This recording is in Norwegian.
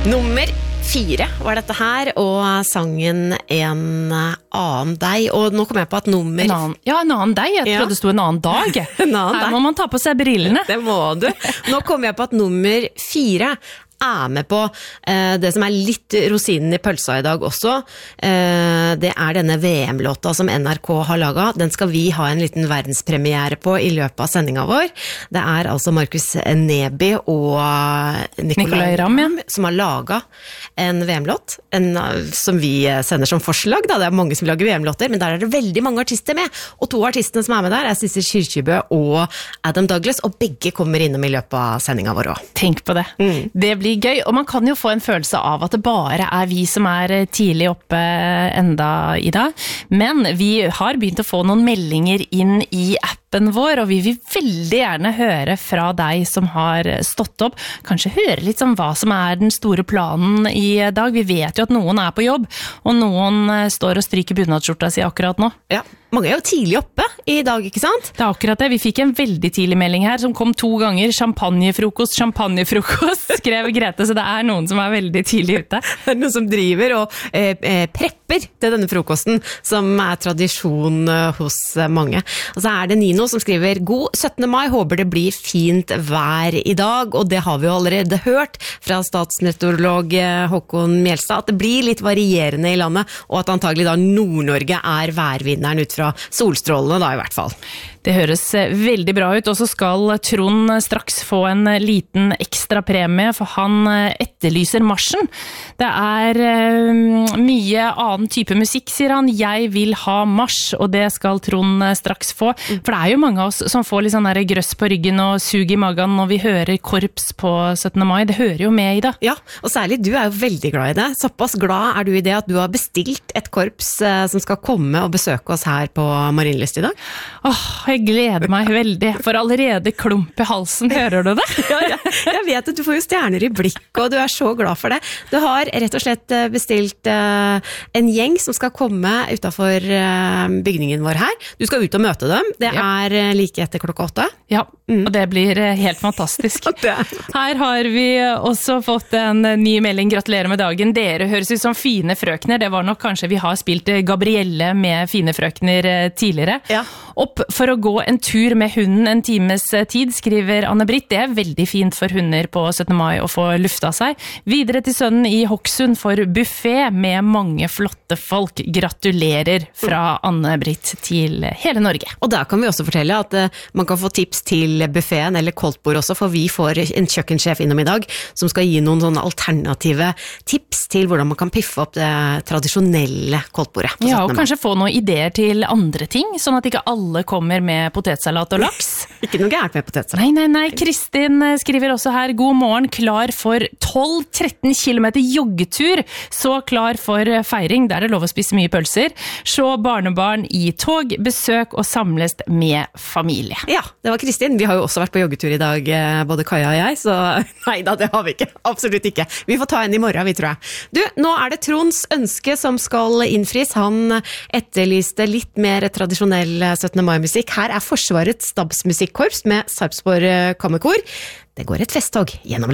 Nummer 4 var dette her, og sangen En annen deg. Og nå kom jeg på at nummer... En annen deg? Jeg trodde det stod en annen dag. Her må man ta på seg brillene. Det må du. Nå kom jeg på at nummer 4 med på det som litt rosinen i pølsa I dag også. Det denne VM-låta som NRK har laget. Den skal vi ha en liten verdenspremiere på I løpet av sendingen vår. Det altså Markus Neby og Nicolai Ramm som har laget en VM-låt, som vi sender som forslag. Da. Det mange som lager VM-låter, men der det veldig mange artister med. Og 2 artistene som med der Sissel Kyrkjebø og Adam Douglas, og begge kommer innom I løpet av sendingen vår også. Tenk på det. Det blir gøy, og man kan jo få en følelse av at det bare vi som tidlig oppe enda I dag, men vi har begynt å få noen meldinger inn I appen vår, og vi vil veldig gjerne høre fra deg som har stått opp, kanskje høre litt om hva som den store planen I dag. Vi vet jo at noen på jobb, og noen står og stryker bunadsskjorta si akkurat nå. Ja, mange jo tidlig oppe I dag, ikke sant? Det akkurat det. Vi fikk en veldig tidlig melding her, som kom 2 ganger. Champagnefrokost, skrev Grete, så det noen som veldig tidlig ute. Det noen som driver og prepper til denne frokosten, som tradisjon hos mange. Og så det Nino som skriver, god 17. mai, håper det blir fint vær I dag, og det har vi jo allerede hørt fra statsmeteorolog Håkon Mjelstad, at det blir litt varierende I landet, og at antagelig da Nord-Norge værvinneren ut fra solstrålene da I hvert fall. Det høres veldig bra ut, og så skal Trond straks få en liten ekstra premie, for han etterlyser marsjen. Det mye annen type musikk, sier han. Jeg vil ha marsj, og det skal Trond straks få. For det jo mange av oss som får litt sånn der grøss på ryggen og sug I magen når vi hører korps på 17. mai. Det hører jo med I det. Ja, og særlig du jo veldig glad I det. Såpass glad du I det at du har bestilt et korps som skal komme og besøke oss her på Marienlyst I dag. Jeg gleder meg veldig, for allerede klump I halsen, hører du det? Ja, jeg vet at du får jo stjerner I blikk, og du så glad for det. Du har rett og slett bestilt en gjeng som skal komme utenfor bygningen vår her. Du skal ut og møte dem. Det like etter klokka 8. Ja, og det blir helt fantastisk. Her har vi også fått en ny melding. Gratulerer med dagen. Dere høres ut som fine frøkner. Det var nok kanskje vi har spilt Gabrielle med fine frøkner tidligere. Ja. Opp for å gå en tur med hunden en times tid, skriver Anne-Britt. Det veldig fint for hunder på 17. mai å få lufta seg. Videre til sønnen I Hokksund for buffet med mange flotte folk. Gratulerer fra Anne-Britt til hele Norge. Og der kan vi også fortelle at man kan få tips til buffeten eller koldtbord også, for vi får en kjøkkensjef innom I dag som skal gi noen sånne alternative tips til hvordan man kan piffe opp det tradisjonelle koldtbordet. Ja, og kanskje få noen ideer til andre ting, sånn at ikke alle kommer med potetsalat og laks. Ikke noe gærent med potetsalat. Nei. Kristin skriver også her, god morgen, klar for 12-13 kilometer joggetur, så klar for feiring, der det lov å spise mye pølser, se barnebarn I tog, besøk og samles med familie. Ja, det var Kristin. Vi har jo også vært på joggetur I dag, både Kaja og jeg, så neida, det har vi ikke. Absolutt ikke. Vi får ta en I morgen, vi tror jeg. Du, nå det Tronds ønske som skal innfris. Han etterlyste litt mer tradisjonell 17. mai-musikk. Her Forsvarets stabsmusikkorps med Sarpsborg Kammerkor. Det går et festtog gjennom